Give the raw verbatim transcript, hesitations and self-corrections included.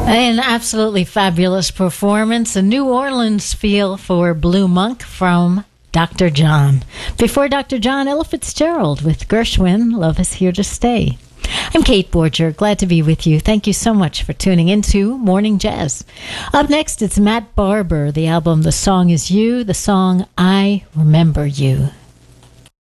An absolutely fabulous performance, a New Orleans feel for Blue Monk from Doctor John. Before Doctor John, Ella Fitzgerald with Gershwin, Love Is Here to Stay. I'm Kate Borger, glad to be with you. Thank you so much for tuning into Morning Jazz. Up next, it's Matt Barber. The album, The Song Is You, the song I Remember You.